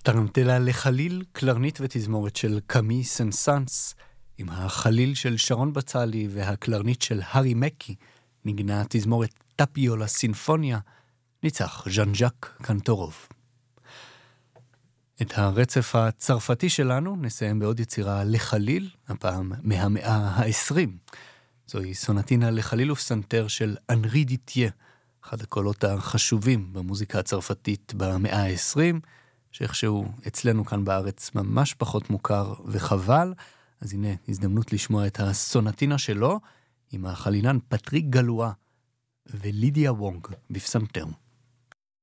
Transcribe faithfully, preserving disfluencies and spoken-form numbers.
טרנטלה לחליל, קלרנית ותזמורת של קמי סנסנס, עם החליל של שרון בצלי והקלרנית של הארי מקי, נגנה תזמורת טפיולה סינפוניה, ניצח ז'אן ז'אק קנטורוב. את הרצף הצרפתי שלנו נסיים בעוד יצירה לחליל, הפעם מהמאה העשרים. זוהי סונטינה לחליל ופסנתר של אנרי דיטיה, אחד הקולות החשובים במוזיקה הצרפתית במאה העשרים, שאיכשהו אצלנו כאן בארץ ממש פחות מוכר וחבל. אז הנה הזדמנות לשמוע את הסונטינה שלו עם החלילן פטריק גלואה ולידיה וונג בפסנתר.